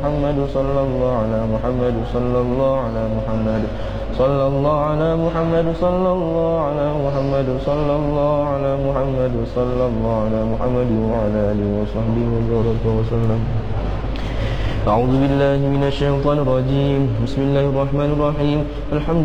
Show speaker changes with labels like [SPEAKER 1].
[SPEAKER 1] محمد صلى الله على محمد صلى الله على محمد صلى الله على محمد صلى الله على محمد صلى الله على محمد صلى الله على محمد وعلى آله وصحبه وبارك وسلم. أعوذ بالله من الشيطان الرجيم. بسم الله الرحمن الرحيم. الحمد